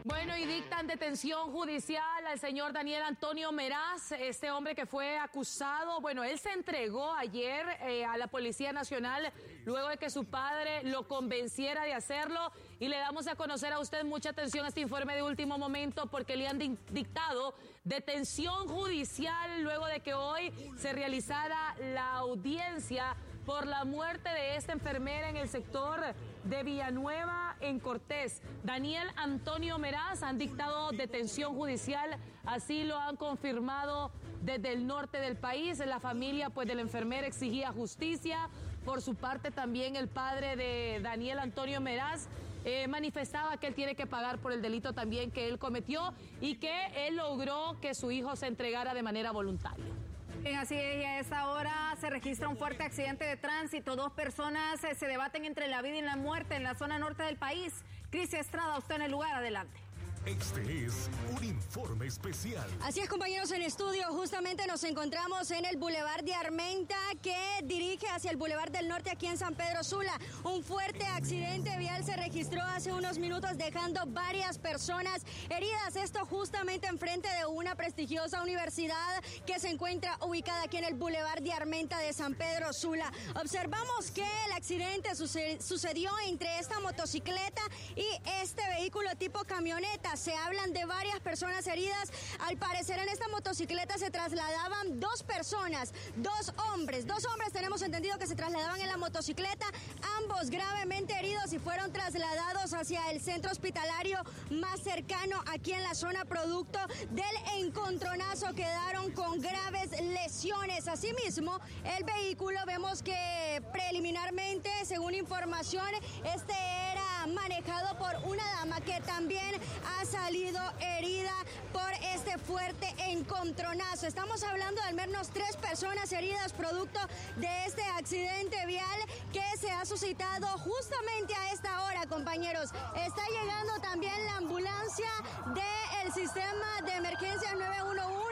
Bueno, y dictan detención judicial al señor Daniel Antonio Meraz, este hombre que fue acusado. Bueno, él se entregó ayer a la Policía Nacional luego de que su padre lo convenciera de hacerlo. Y le damos a conocer a usted mucha atención a este informe de último momento porque le han dictado detención judicial luego de que hoy se realizara la audiencia por la muerte de esta enfermera en el sector de Villanueva en Cortés. Daniel Antonio Meraz han dictado detención judicial, así lo han confirmado desde el norte del país. La familia pues de la enfermera exigía justicia. Por su parte también el padre de Daniel Antonio Meraz manifestaba que él tiene que pagar por el delito también que él cometió y que él logró que su hijo se entregara de manera voluntaria. Bien, así es, y a esta hora se registra un fuerte accidente de tránsito. 2 personas se debaten entre la vida y la muerte en la zona norte del país. Crisia Estrada, usted en el lugar, adelante. Este es un informe especial. Así es, compañeros, en estudio justamente nos encontramos en el Boulevard de Armenta que dirige hacia el Boulevard del Norte aquí en San Pedro Sula. Un fuerte accidente vial se registró hace unos minutos dejando varias personas heridas. Esto justamente enfrente de una prestigiosa universidad que se encuentra ubicada aquí en el Boulevard de Armenta de San Pedro Sula. Observamos que el accidente sucedió entre esta motocicleta y este vehículo tipo camioneta. Se hablan de varias personas heridas. Al parecer en esta motocicleta se trasladaban 2 personas, 2 hombres. 2 hombres tenemos entendido que se trasladaban en la motocicleta, ambos gravemente heridos y fueron trasladados hacia el centro hospitalario más cercano aquí en la zona producto del encontronazo. Quedaron con graves lesiones. Asimismo, el vehículo vemos que preliminarmente, según información, este era manejado por una dama que también ha salido herida por este fuerte encontronazo. Estamos hablando de al menos 3 personas heridas producto de este accidente vial que se ha suscitado justamente a esta hora, compañeros. Está llegando también la ambulancia del sistema de emergencia 911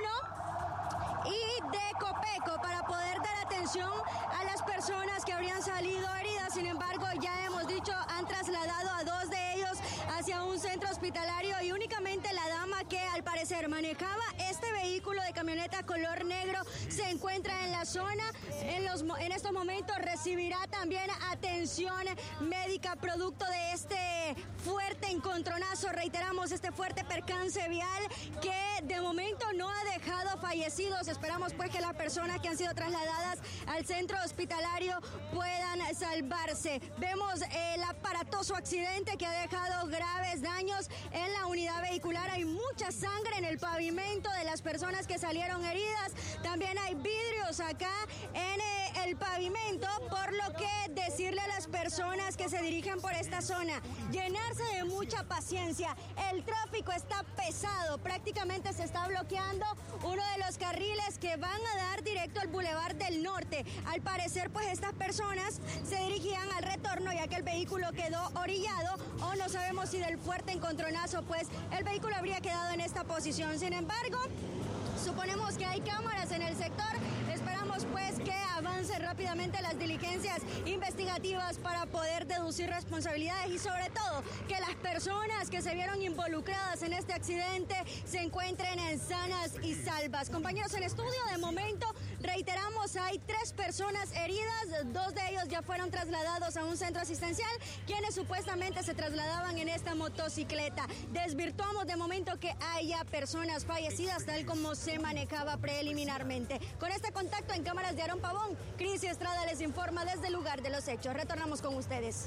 y de Copeco para poder dar atención a las personas que habrían salido heridas. Sin embargo, ya hemos dicho, han trasladado a 2 de ellos hacia un centro hospitalario y únicamente la dama que al parecer manejaba este vehículo de camioneta color negro se encuentra en la zona. En estos momentos recibirá también atención médica producto de este fuerte encontronazo. Reiteramos, este fuerte percance vial que de momento no ha dejado fallecidos. Esperamos pues que las personas que han sido trasladadas al centro hospitalario puedan salvarse. Vemos el aparatoso accidente que ha dejado graves daños en la unidad vehicular. Hay mucha sangre en el pavimento de las personas que salieron heridas. También hay vidrios acá en el pavimento, por lo que decirle a las personas que se dirigen por esta zona, llenarse de mucha paciencia. El tráfico está pesado, prácticamente se está bloqueando uno de los carriles que van a dar directo al Boulevard del Norte. Al parecer, pues estas personas se dirigían al retorno ya que el vehículo quedó orillado, o no sabemos si del fuerte encontronazo pues el vehículo habría quedado en esta posición. Sin embargo, suponemos que hay cámaras en el sector. Esperamos pues que avancen rápidamente las diligencias investigativas para poder deducir responsabilidades y sobre todo que las personas que se vieron involucradas en este accidente se encuentren sanas y salvas. Compañeros, en estudio de momento reiteramos, hay 3 personas heridas, 2 de ellos ya fueron trasladados a un centro asistencial, quienes supuestamente se trasladaban en esta motocicleta. Desvirtuamos de momento que haya personas fallecidas tal como se manejaba preliminarmente. Con este contacto en cámaras de Aarón Pavón, Crisia Estrada les informa desde el lugar de los hechos. Retornamos con ustedes.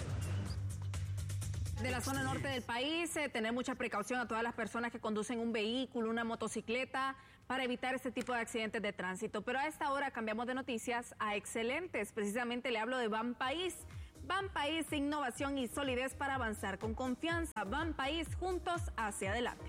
De la zona norte del país, tener mucha precaución a todas las personas que conducen un vehículo, una motocicleta, para evitar este tipo de accidentes de tránsito. Pero a esta hora cambiamos de noticias a excelentes. Precisamente le hablo de Banpaís. Banpaís, innovación y solidez para avanzar con confianza. Banpaís, juntos hacia adelante.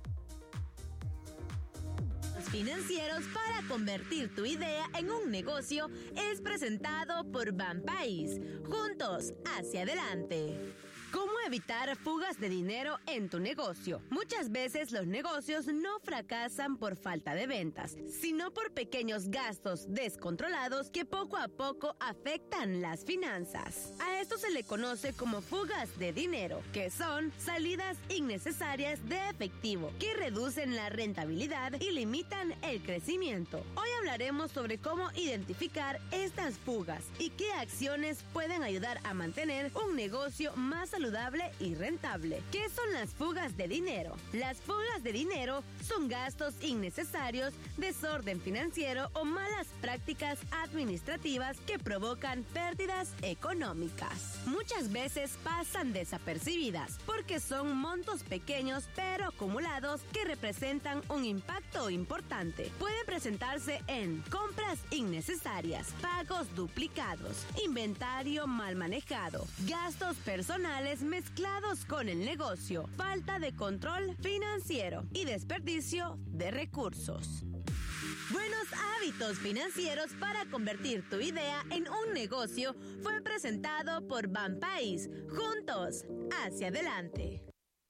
Financieros para convertir tu idea en un negocio es presentado por Banpaís. Juntos hacia adelante. ¿Cómo evitar fugas de dinero en tu negocio? Muchas veces los negocios no fracasan por falta de ventas, sino por pequeños gastos descontrolados que poco a poco afectan las finanzas. A esto se le conoce como fugas de dinero, que son salidas innecesarias de efectivo que reducen la rentabilidad y limitan el crecimiento. Hoy hablaremos sobre cómo identificar estas fugas y qué acciones pueden ayudar a mantener un negocio más saludable y rentable. ¿Qué son las fugas de dinero? Las fugas de dinero son gastos innecesarios, desorden financiero o malas prácticas administrativas que provocan pérdidas económicas. Muchas veces pasan desapercibidas porque son montos pequeños pero acumulados que representan un impacto importante. Pueden presentarse en compras innecesarias, pagos duplicados, inventario mal manejado, gastos personales mezclados con el negocio, falta de control financiero y desperdicio de recursos. Buenos hábitos financieros para convertir tu idea en un negocio fue presentado por Banpaís. Juntos, hacia adelante.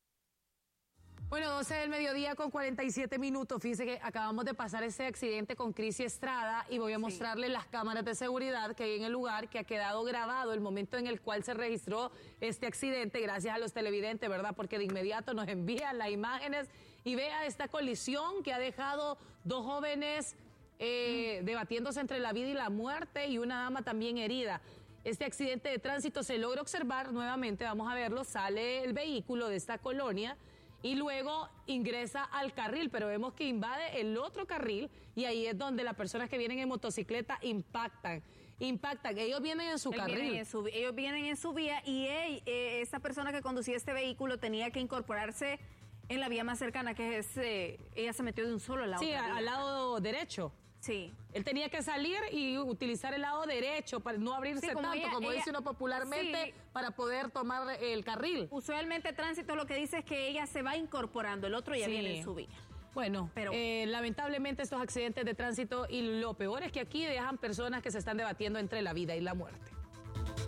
Bueno, 12 del mediodía con 47 minutos. Fíjese que acabamos de pasar ese accidente con Crisy Estrada y voy a mostrarle las cámaras de seguridad que hay en el lugar, que ha quedado grabado el momento en el cual se registró este accidente, gracias a los televidentes, ¿verdad? Porque de inmediato nos envían las imágenes y vea esta colisión que ha dejado dos jóvenes debatiéndose entre la vida y la muerte y una dama también herida. Este accidente de tránsito se logra observar nuevamente, vamos a verlo, sale el vehículo de esta colonia y luego ingresa al carril, pero vemos que invade el otro carril y ahí es donde las personas que vienen en motocicleta impactan. Ellos vienen en su carril. Ellos vienen en su vía y esa persona que conducía este vehículo tenía que incorporarse en la vía más cercana, que es, ella se metió de un solo lado. Sí, al lado derecho. Sí. Él tenía que salir y utilizar el lado derecho para no abrirse tanto, como dice uno popularmente, sí, para poder tomar el carril. Usualmente tránsito lo que dice es que ella se va incorporando, el otro ya viene en su vía. Bueno, pero lamentablemente estos accidentes de tránsito y lo peor es que aquí dejan personas que se están debatiendo entre la vida y la muerte.